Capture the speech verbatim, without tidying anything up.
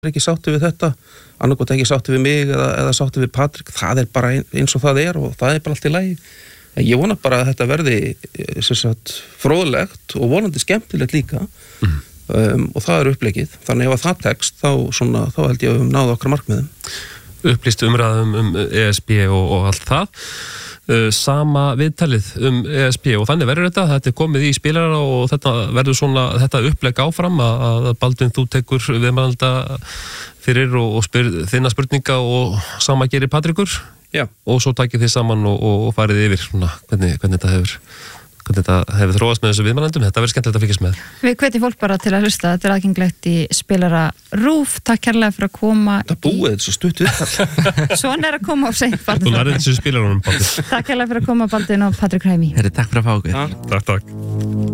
ekki sáttu við þetta, annarkot ekki sáttu við mig eða, eða sáttu við Patrik, það er bara eins og það er og það er bara allt í lagi. Ég vona bara að þetta verði sem sagt, fróðlegt og vonandi skemmtilegt líka mm. um, og það er uppleggið. Þannig ef að það tekst, þá, svona, þá held ég að við höfum náð okkar markmiðum. Upplýst umræðum um E S B og, og allt það. Uh, sama viðtalið um E S B og þannig verður þetta, þetta er komið í spilarana og þetta verður svona, þetta upplegg áfram að, að Baldvin þú tekur viðmælanda fyrir og, og spyr þinna spurninga og sama gerir Patrikur. Já. Og svo takið þið saman og, og farið yfir svona, hvernig, hvernig þetta hefur hvernig þetta hefur þróast með þessu viðmælandum. Þetta verður skemmtilegt að fylgjast með. Við hvetjum fólk bara til að hlusta, þetta er aðgengilegt í spilara RÚV. Takk kærlega fyrir að koma. Það búið þetta svo stutt við. Svona er að koma á seint. Þú lærið þessu spilaranum, Baldur. Takk kærlega fyrir að koma, Baldvin og Patrik Hæmi. Herri, takk fyrir að fá okkur. Takk, takk.